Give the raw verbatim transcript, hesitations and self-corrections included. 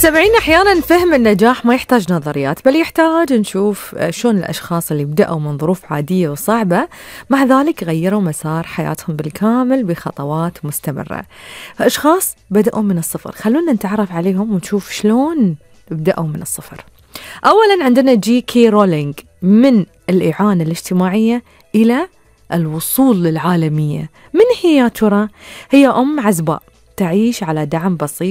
مستمعين، أحيانا فهم النجاح ما يحتاج نظريات، بل يحتاج نشوف شلون الأشخاص اللي بدأوا من ظروف عادية وصعبة مع ذلك غيروا مسار حياتهم بالكامل بخطوات مستمرة. فأشخاص بدأوا من الصفر، خلونا نتعرف عليهم ونشوف شلون بدأوا من الصفر. أولا عندنا جي كي رولينج، من الإعانة الاجتماعية إلى الوصول للعالمية. من هي يا ترى؟ هي أم عزباء تعيش على دعم بسيط